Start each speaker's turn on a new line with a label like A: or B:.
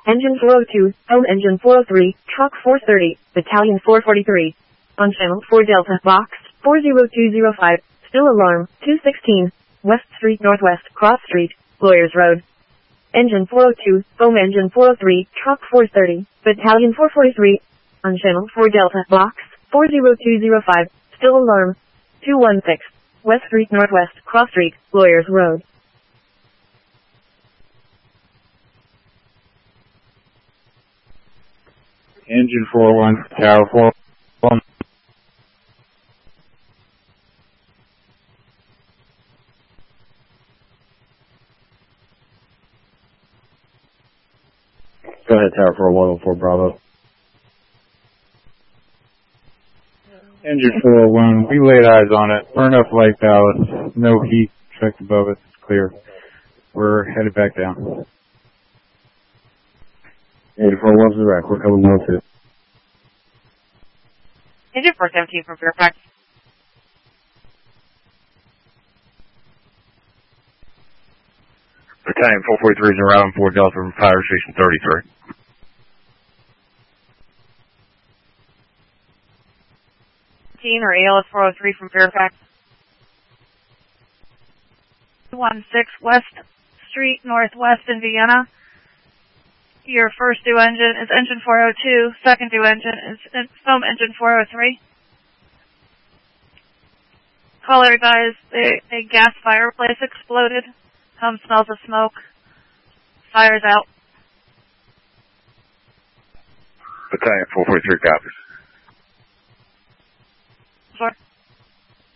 A: Engine 402, home engine 403, truck 430, battalion 443. On channel 4 Delta, box 40205, still alarm, 216, West Street Northwest, Cross Street, Lawyers Road. Engine 402, home engine 403, truck 430, battalion 443. On channel 4 Delta, box 40205, still alarm, 216, West Street Northwest, Cross Street, Lawyers Road.
B: Engine 41, Tower 41.
C: Go ahead, Tower 4104 Bravo.
B: Engine 401, we laid eyes on it. Burn up light ballast. No heat. Checked above it. It's clear. We're headed back down.
C: Engine 401's the rack. We're coming 1-2.
D: Engine 417 from Fairfax.
E: Battalion 443 is around 4 Delta from Fire Station 33.
D: Or ALS 403 from Fairfax. 16 West Street Northwest in Vienna. Your first due engine is engine 402. Second due engine is foam engine 403. Caller advised a gas fireplace exploded. Home smells of smoke. Fire's out.
E: Battalion 443 copies.
D: Sure.